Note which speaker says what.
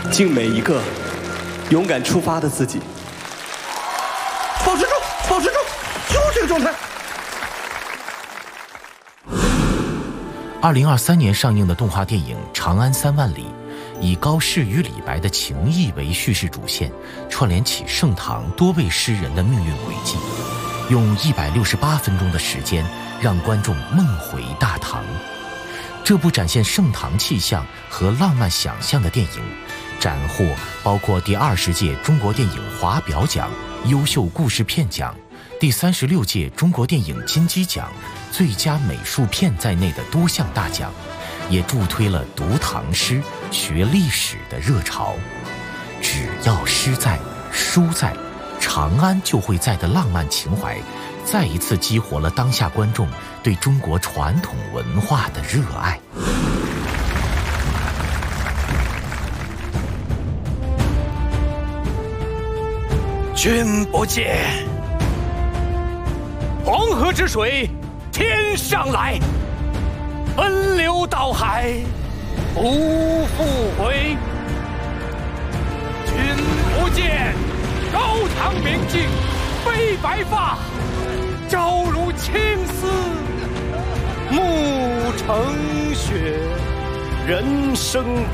Speaker 1: 敬每一个勇敢出发的自己。
Speaker 2: 保持住，保持住，就这个状态。
Speaker 3: 2023年上映的动画电影《长安3万里》，以高适与李白的情谊为叙事主线，串联起盛唐多位诗人的命运轨迹，用168分钟的时间让观众梦回大唐。这部展现盛唐气象和浪漫想象的电影，斩获包括第20届中国电影华表奖、优秀故事片奖、第36届中国电影金鸡奖、最佳美术片在内的多项大奖，也助推了读唐诗、学历史的热潮。只要诗在、书在，长安就会在的浪漫情怀，再一次激活了当下观众对中国传统文化的热爱。
Speaker 4: 君不见，黄河之水天上来，奔流到海不复回。君不见，高堂明镜飞白发，朝如青丝暮成雪。人生